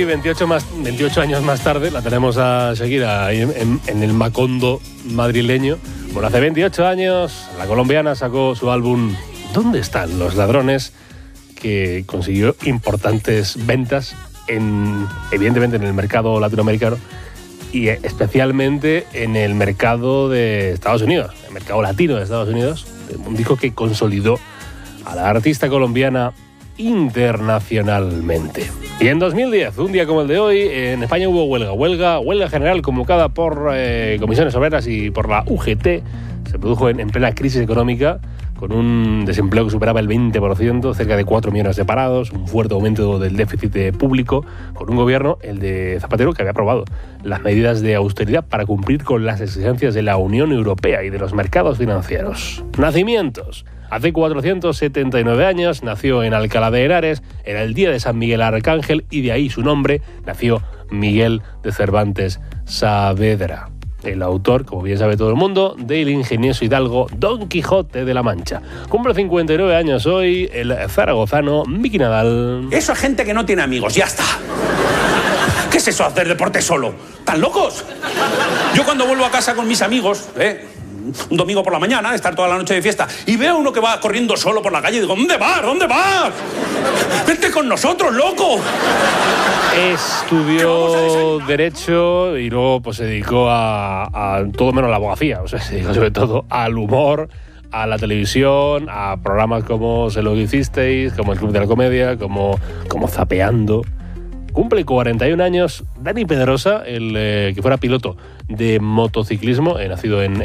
Y 28 años más tarde la tenemos a Shakira ahí en el Macondo madrileño. Bueno, hace 28 años la colombiana sacó su álbum ¿Dónde están los ladrones?, que consiguió importantes ventas evidentemente en el mercado latinoamericano y especialmente en el mercado de Estados Unidos, el mercado latino de Estados Unidos, un disco que consolidó a la artista colombiana internacionalmente. Y en 2010, un día como el de hoy, en España hubo huelga general convocada por comisiones obreras y por la UGT. Se produjo en plena crisis económica, con un desempleo que superaba el 20%, cerca de 4 millones de parados, un fuerte aumento del déficit público, con un gobierno, el de Zapatero, que había aprobado las medidas de austeridad para cumplir con las exigencias de la Unión Europea y de los mercados financieros. Nacimientos. Hace 479 años nació en Alcalá de Henares, era el día de San Miguel Arcángel y de ahí su nombre, nació Miguel de Cervantes Saavedra, el autor, como bien sabe todo el mundo, del ingenioso hidalgo Don Quijote de la Mancha. Cumple 59 años hoy el zaragozano Miki Nadal. Eso es gente que no tiene amigos, ya está. ¿Qué es eso, hacer deporte solo? ¿Tan locos? Yo cuando vuelvo a casa con mis amigos, un domingo por la mañana, estar toda la noche de fiesta, y veo a uno que va corriendo solo por la calle y digo, ¿dónde vas? ¿Dónde vas? ¡Vente con nosotros, loco! Estudió Derecho y luego pues, se dedicó a todo menos a la abogacía. O sea, se dedicó sobre todo al humor, a la televisión, a programas como Se lo hicisteis, como El Club de la Comedia, como Zapeando. Cumple 41 años Dani Pedrosa, el que fuera piloto de motociclismo, nacido en